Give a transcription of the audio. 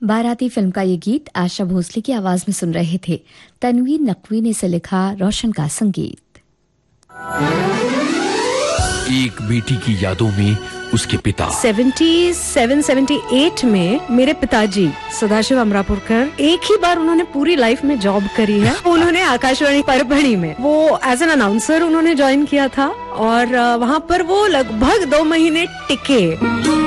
बाराती फिल्म का ये गीत आशा भोसले की आवाज में सुन रहे थे। तन्वीर नकवी ने इसे लिखा, रोशन का संगीत। एक बेटी की यादों में उसके पिता 77-78 में मेरे पिताजी सदाशिव अमरापुरकर, एक ही बार उन्होंने पूरी लाइफ में जॉब करी है। उन्होंने आकाशवाणी परभणी में वो एज एन अनाउंसर उन्होंने ज्वाइन किया था और वहाँ पर वो लगभग 2 महीने टिके।